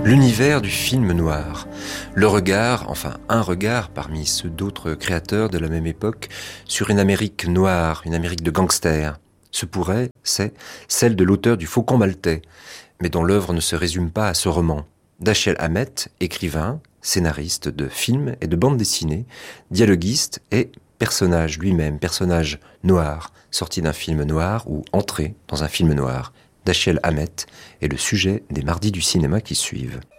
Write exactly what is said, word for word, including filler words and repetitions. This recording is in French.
L'univers du film noir. Le regard, enfin un regard parmi ceux d'autres créateurs de la même époque, sur une Amérique noire, une Amérique de gangsters. Ce pourrait, c'est, celle de l'auteur du Faucon maltais, mais dont l'œuvre ne se résume pas à ce roman. Dashiell Hammett, écrivain, scénariste de films et de bandes dessinées, dialoguiste et personnage lui-même, personnage noir, sorti d'un film noir ou entré dans un film noir. Dashiell Hammett est le sujet des Mardis du cinéma qui suivent.